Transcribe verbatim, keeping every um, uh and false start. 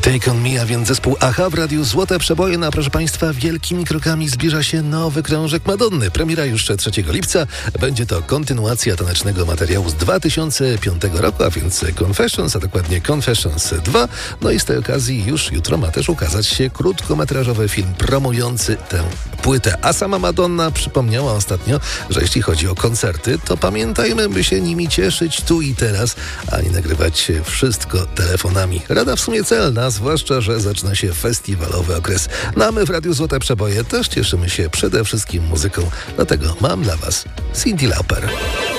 Take On Me, a więc zespół Aha w Radiu Złote Przeboje. No a proszę Państwa, wielkimi krokami zbliża się nowy krążek Madonny. Premiera już trzeciego lipca. Będzie to kontynuacja tanecznego materiału z dwa tysiące piątego roku, a więc Confessions, a dokładnie Confessions dwa. No i z tej okazji już jutro ma też ukazać się krótkometrażowy film promujący tę płytę. A sama Madonna przypomniała ostatnio, że jeśli chodzi o koncerty, to pamiętajmy, by się nimi cieszyć tu i teraz, a nie nagrywać wszystko telefonami. Rada w sumie celna, zwłaszcza że zaczyna się festiwalowy okres. No a my w Radiu Złote Przeboje też cieszymy się przede wszystkim muzyką. Dlatego mam dla Was Cyndi Lauper.